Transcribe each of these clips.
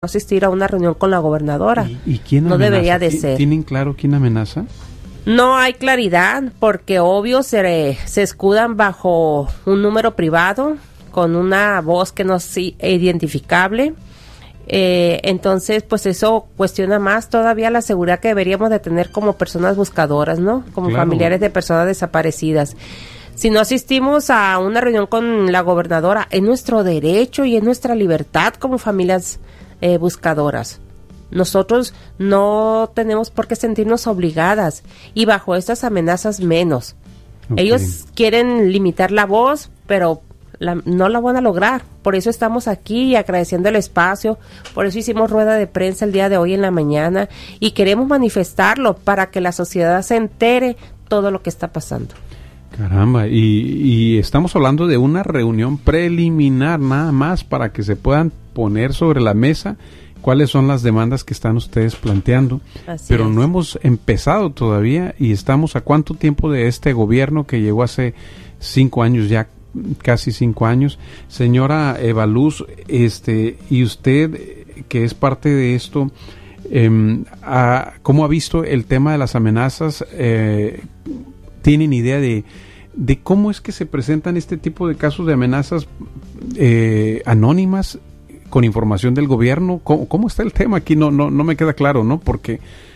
asistir a una reunión con la gobernadora. ¿Y quién no amenaza? Debería de ser. ¿Tienen claro quién amenaza? No hay claridad porque obvio se escudan bajo un número privado con una voz que no es identificable. Entonces, pues eso cuestiona más todavía la seguridad que deberíamos de tener como personas buscadoras, ¿no? Como claro. Familiares de personas desaparecidas. Si no asistimos a una reunión con la gobernadora, es nuestro derecho y es nuestra libertad como familias buscadoras. Nosotros no tenemos por qué sentirnos obligadas y bajo estas amenazas menos. Okay. Ellos quieren limitar la voz, pero no la van a lograr. Por eso estamos aquí agradeciendo el espacio, por eso hicimos rueda de prensa el día de hoy en la mañana y queremos manifestarlo para que la sociedad se entere todo lo que está pasando. Caramba, y estamos hablando de una reunión preliminar nada más para que se puedan poner sobre la mesa cuáles son las demandas que están ustedes planteando. Pero no hemos empezado todavía y estamos a cuánto tiempo de este gobierno que llegó hace 5 años ya, casi 5 años. Señora Eva Luz, y usted que es parte de esto, ¿cómo ha visto el tema de las amenazas? ¿Tienen idea de cómo es que se presentan este tipo de casos de amenazas anónimas con información del gobierno? ¿Cómo está el tema aquí? No me queda claro, ¿no? Porque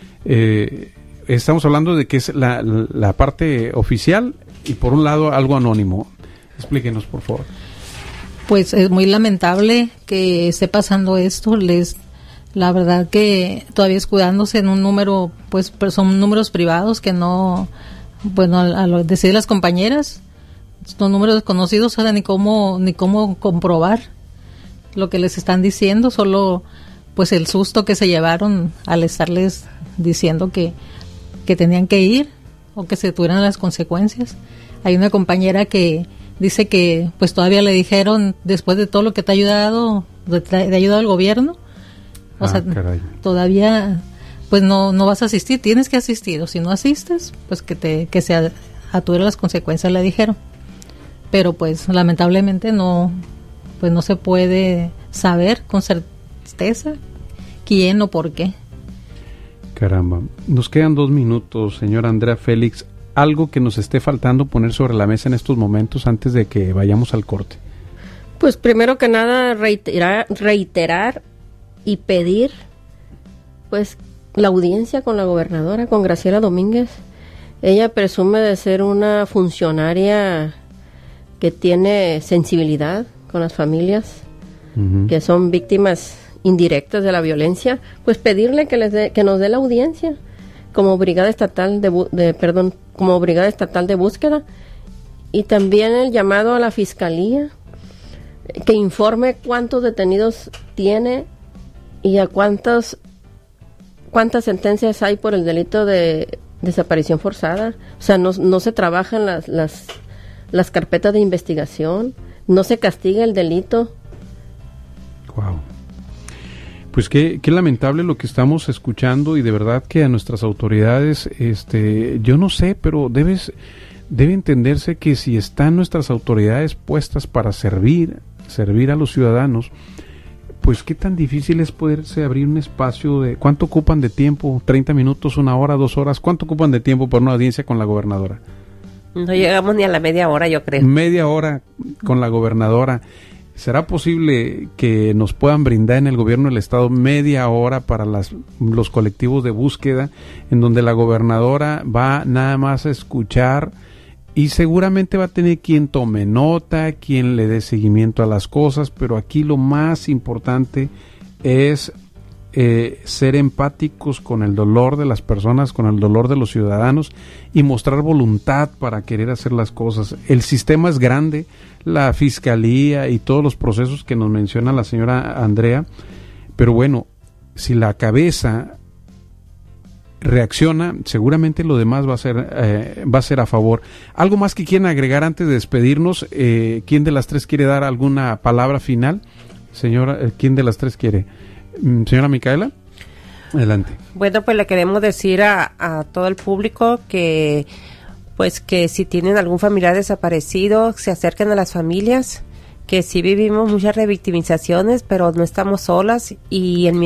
estamos hablando de que es la parte oficial y por un lado algo anónimo. Explíquenos, por favor. Pues es muy lamentable que esté pasando esto. La verdad que todavía escudándose en un número, pues son números privados que no... Bueno, a lo decir las compañeras, son números desconocidos, o sea, ni cómo comprobar lo que les están diciendo, solo pues el susto que se llevaron al estarles diciendo que tenían que ir o que se tuvieran las consecuencias. Hay una compañera que dice que pues todavía le dijeron, después de todo lo que te ha ayudado, te ha ayudado el gobierno, o sea, caray. Todavía... pues no vas a asistir, tienes que asistir, o si no asistes, pues que se ature las consecuencias, le dijeron. Pero pues lamentablemente no se puede saber con certeza quién o por qué. Caramba, nos quedan 2 minutos, señora Andrea Félix. ¿Algo que nos esté faltando poner sobre la mesa en estos momentos antes de que vayamos al corte? Pues primero que nada reiterar y pedir pues la audiencia con la gobernadora, con Graciela Domínguez. Ella presume de ser una funcionaria que tiene sensibilidad con las familias que son víctimas indirectas de la violencia, pues pedirle que nos dé la audiencia como brigada estatal como brigada estatal de búsqueda, y también el llamado a la fiscalía que informe cuántos detenidos tiene y a cuántas sentencias hay por el delito de desaparición forzada. O sea, no se trabajan las carpetas de investigación, no se castiga el delito. Wow. Pues qué lamentable lo que estamos escuchando, y de verdad que a nuestras autoridades, yo no sé, pero debe entenderse que si están nuestras autoridades puestas para servir a los ciudadanos, pues qué tan difícil es poderse abrir un espacio de... ¿Cuánto ocupan de tiempo? ¿30 minutos, 1 hora, 2 horas? ¿Cuánto ocupan de tiempo para una audiencia con la gobernadora? No llegamos ni a la media hora, yo creo. Media hora con la gobernadora. ¿Será posible que nos puedan brindar en el gobierno del estado media hora para los colectivos de búsqueda, en donde la gobernadora va nada más a escuchar y seguramente va a tener quien tome nota, quien le dé seguimiento a las cosas, pero aquí lo más importante es ser empáticos con el dolor de las personas, con el dolor de los ciudadanos y mostrar voluntad para querer hacer las cosas? El sistema es grande, la fiscalía y todos los procesos que nos menciona la señora Andrea, pero bueno, si la cabeza reacciona, seguramente lo demás va a ser a favor. ¿Algo más que quieran agregar antes de despedirnos? ¿Quién de las tres quiere dar alguna palabra final? Señora, ¿quién de las tres quiere? Señora Micaela, adelante. Bueno, pues le queremos decir a todo el público que pues que si tienen algún familiar desaparecido, se acerquen a las familias, que sí vivimos muchas revictimizaciones, pero no estamos solas y en mi